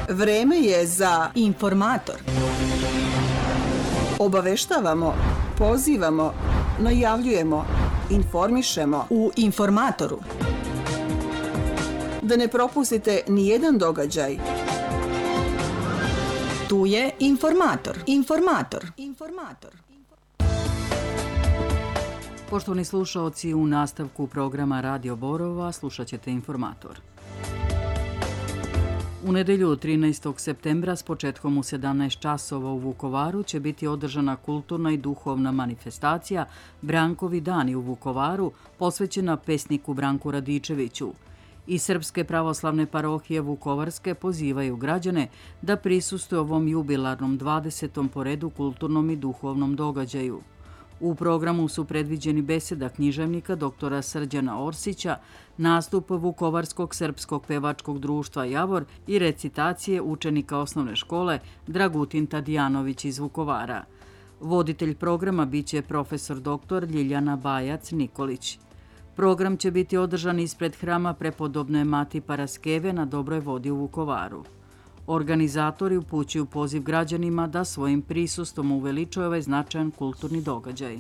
Vreme je za Informator. Obaveštavamo, pozivamo, najavljujemo, informišemo U Informatoru. da ne propustite ni jedan događaj. Tu je Informator. Informator. Poštovani slušaoci, u nastavku programa Radio Borova slušat ćete Informator. U nedelju 13. septembra s početkom u 17 časova u Vukovaru će biti održana kulturna i duhovna manifestacija Brankovi dani u Vukovaru posvećena pesniku Branku Radičeviću. I Srpske pravoslavne parohije Vukovarske pozivaju građane da prisustuju ovom jubilarnom 20. po redu kulturnom i duhovnom događaju. U programu su predviđeni beseda književnika doktora Srđana Orsića, nastup Vukovarskog srpskog pevačkog društva Javor i recitacije učenika osnovne škole Dragutin Tadijanović iz Vukovara. Voditelj programa biće profesor dr. Ljiljana Bajac Nikolić. Program će biti održan ispred hrama prepodobne Mati Paraskeve na Dobroj vodi u Vukovaru. Organizatori upućuju poziv građanima da svojim prisustvom uveličaju ovaj značajan kulturni događaj.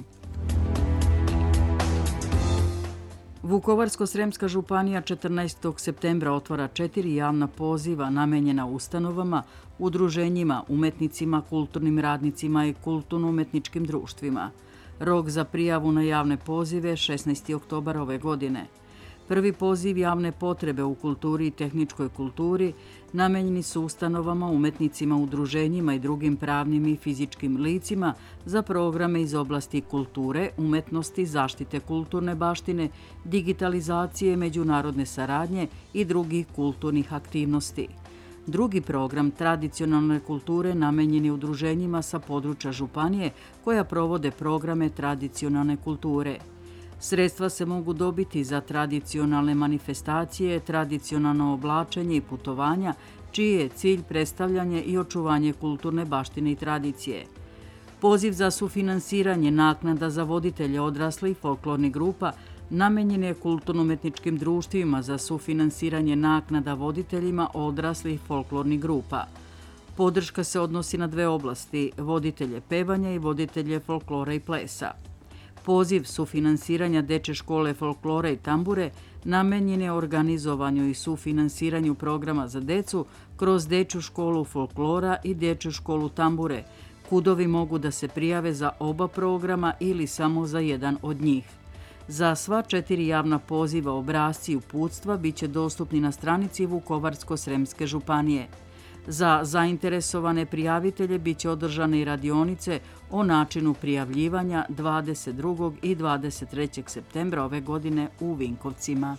Vukovarsko-sremska županija 14. septembra otvara 4 javna poziva namenjena ustanovama, udruženjima, umetnicima, kulturnim radnicima i kulturno-umetničkim društvima. Rok za prijavu na javne pozive 16. oktobar ove godine. Prvi poziv javne potrebe u kulturi i tehničkoj kulturi namenjeni su ustanovama, umetnicima, udruženjima i drugim pravnim i fizičkim licima za programe iz oblasti kulture, umetnosti, zaštite kulturne baštine, digitalizacije, međunarodne saradnje i drugih kulturnih aktivnosti. Drugi program tradicionalne kulture namenjen je udruženjima sa područja županije koja provode programe tradicionalne kulture. Sredstva se mogu dobiti za tradicionalne manifestacije, tradicionalno oblačenje i putovanja, čiji je cilj predstavljanje i očuvanje kulturne baštine i tradicije. Poziv za sufinansiranje naknada za voditelje odraslih folklornih grupa namenjen je kulturno-umetničkim društvima za sufinansiranje naknada voditeljima odraslih folklornih grupa. Podrška se odnosi na 2 oblasti, voditelje pevanja i voditelje folklora i plesa. Poziv sufinansiranja Dečje škole folklora i tambure namenjen je organizovanju i sufinansiranju programa za decu kroz Dečju školu folklora i Dečju školu tambure. Kudovi mogu da se prijave za oba programa ili samo za jedan od njih. Za sva 4 javna poziva obrasci i uputstva biće dostupni na stranici Vukovarsko-sremske županije. Za zainteresovane prijavitelje biće održane i radionice o načinu prijavljivanja 22. i 23. septembra ove godine u Vinkovcima.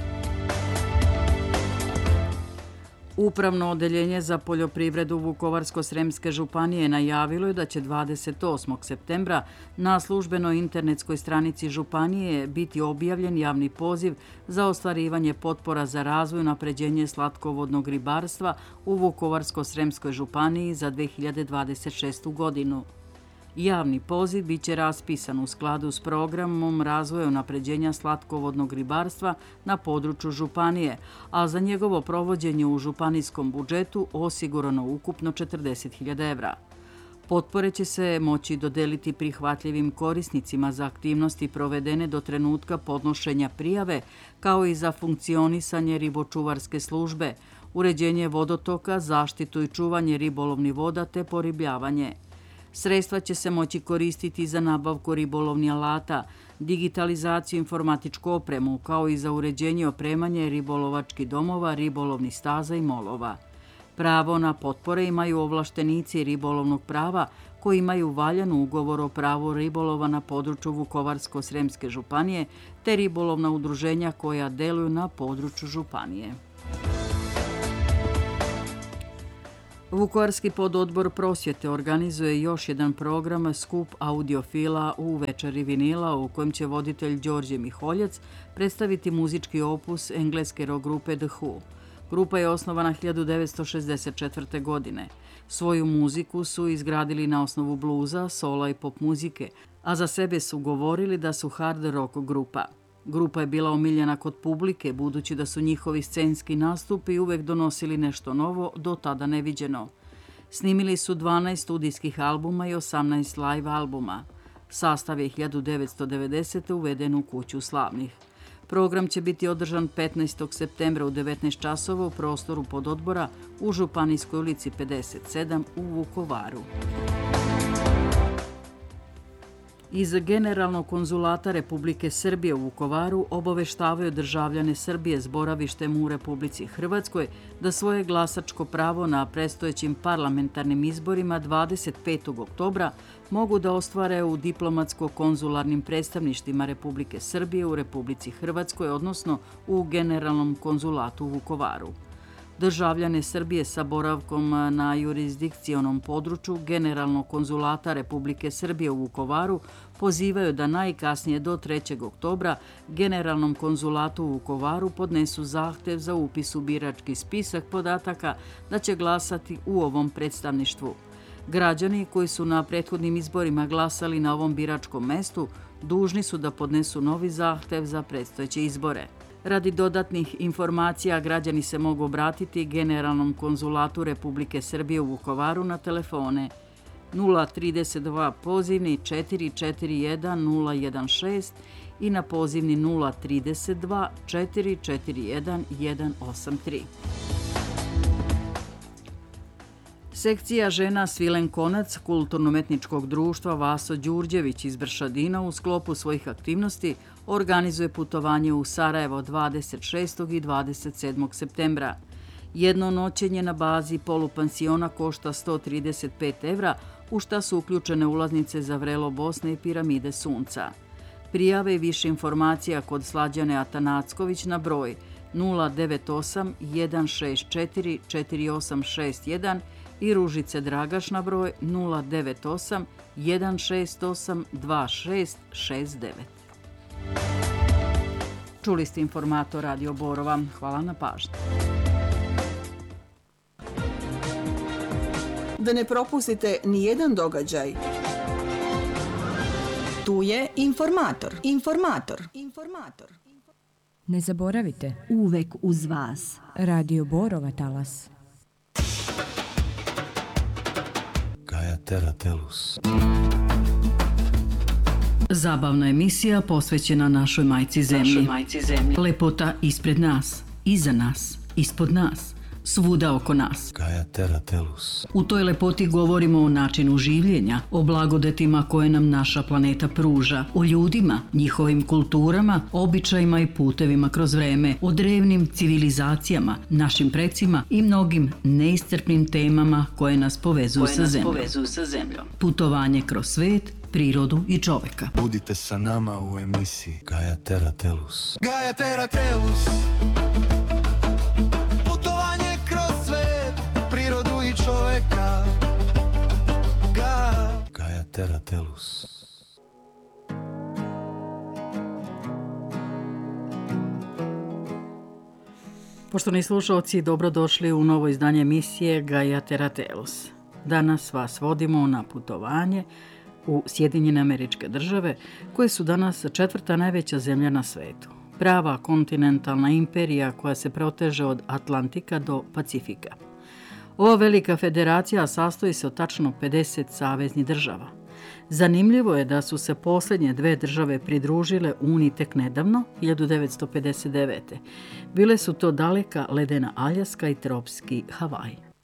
Upravno odeljenje za poljoprivredu Vukovarsko-sremske županije najavilo je da će 28. septembra na službenoj internetskoj stranici županije biti objavljen javni poziv za ostvarivanje potpora za razvoj i unapređenje slatkovodnog ribarstva u Vukovarsko-sremskoj županiji za 2026. godinu. Javni poziv biće raspisan u skladu s programom razvoja i unapređenja slatkovodnog ribarstva na području županije, a za njegovo provođenje u županijskom budžetu osigurano ukupno 40.000 evra. Potpore će se moći dodeliti prihvatljivim korisnicima za aktivnosti provedene do trenutka podnošenja prijave, kao i za funkcionisanje ribočuvarske službe, uređenje vodotoka, zaštitu i čuvanje ribolovnih voda te poribljavanje. Sredstva će se moći koristiti za nabavku ribolovnih alata, digitalizaciju, informatičku opremu, kao i za uređenje i opremanje ribolovačkih domova, ribolovnih staza i molova. Pravo na potpore imaju ovlaštenici ribolovnog prava koji imaju valjan ugovor o pravu ribolova na području Vukovarsko-sremske županije te ribolovna udruženja koja deluju na području županije. Vukovarski pododbor prosvjete organizuje još jedan program Skup audiofila u večeri vinila u kojem će voditelj Đorđe Miholjac predstaviti muzički opus engleske rock grupe The Who. Grupa je osnovana 1964. godine. Svoju muziku su izgradili na osnovu bluza, sola i pop muzike, a za sebe su govorili da su hard rock grupa. Grupa je bila omiljena kod publike, budući da su njihovi scenski nastupi uvek donosili nešto novo, do tada neviđeno. Snimili su 12 studijskih albuma i 18 live albuma. Sastav je 1990. uveden u Kuću slavnih. Program će biti održan 15. septembra u 19 časova u prostoru pododbora u Županijskoj ulici 57 u Vukovaru. Iz Generalnog konzulata Republike Srbije u Vukovaru obaveštavaju državljane Srbije s boravištem u Republici Hrvatskoj da svoje glasačko pravo na predstojećim parlamentarnim izborima 25. oktobra mogu da ostvare u diplomatsko-konzularnim predstavništvima Republike Srbije u Republici Hrvatskoj, odnosno u Generalnom konzulatu u Vukovaru. Državljane Srbije sa boravkom na jurisdikcionom području Generalnog konzulata Republike Srbije u Vukovaru pozivaju da najkasnije do 3. oktobra Generalnom konzulatu u Vukovaru podnesu zahtev za upis u birački spisak podataka da će glasati u ovom predstavništvu. Građani koji su na prethodnim izborima glasali na ovom biračkom mestu dužni su da podnesu novi zahtev za predstojeće izbore. Radi dodatnih informacija građani se mogu obratiti Generalnom konzulatu Republike Srbije u Vukovaru na telefone 032 pozivni 441 016 i na pozivni 032 441 183. Sekcija žena Svilen Konac Kulturno-umetničkog društva Vaso Đurđević iz Bršadina u sklopu svojih aktivnosti organizuje putovanje u Sarajevo 26. i 27. septembra. Jedno noćenje na bazi polupansiona košta 135 evra, u šta su uključene ulaznice za vrelo Bosne i piramide Sunca. Prijave i više informacija kod Slađane Atanacković na broj 098 164 4861 i Ružice Dragaš na broj 098 168 2669. Čuli ste informator Radio Borova. Hvala na pažnji. Da ne propustite ni jedan događaj. Tu je informator. Ne zaboravite, uvek uz vas. Radio Borova talas. Gaia Terra Tellus. Zabavna emisija posvećena našoj majci zemlji. Lepota ispred nas, iza nas, ispod nas, svuda oko nas. Gaia Terra Tellus. U toj lepoti govorimo o načinu življenja, o blagodetima koje nam naša planeta pruža, o ljudima, njihovim kulturama, običajima i putevima kroz vreme, o drevnim civilizacijama, našim precima i mnogim neiscrpnim temama koje nas povezuju sa zemljom. Putovanje kroz svet, prirodu i čoveka. Budite sa nama u emisiji Gaia Terra Tellus. Gaia Terra Tellus. Putovanje kroz svet, prirodu i čoveka. Gaia Terra Tellus. Poštovani slušalci, dobrodošli u novo izdanje emisije Gaia Terra Tellus. Danas vas vodimo na putovanje u Sjedinjene Američke Države, koje su danas 4. najveća zemlja na svetu. Prava kontinentalna imperija koja se proteže od Atlantika do Pacifika. Ova velika federacija sastoji se od tačno 50 saveznih država. Zanimljivo je da su se posljednje dve države pridružile Uniji tek nedavno, 1959. Bile su to daleka ledena Aljaska i tropski Havaj.